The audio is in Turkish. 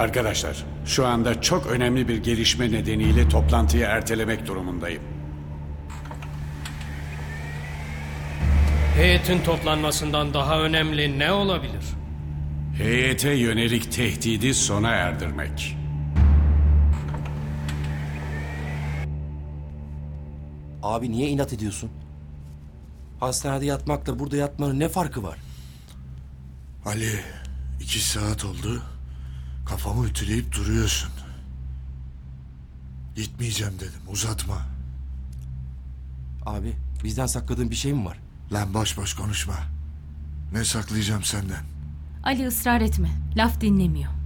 Arkadaşlar, şu anda çok önemli bir gelişme nedeniyle toplantıyı ertelemek durumundayım. Heyetin toplanmasından daha önemli ne olabilir? Heyete yönelik tehdidi sona erdirmek. Abi niye inat ediyorsun? Hastanede yatmakla burada yatmanın ne farkı var? Ali, 2 saat oldu. Kafamı ütüleyip duruyorsun. Gitmeyeceğim dedim, uzatma. Abi bizden sakladığın bir şey mi var? Lan boş boş konuşma. Ne saklayacağım senden? Ali ısrar etme. Laf dinlemiyor.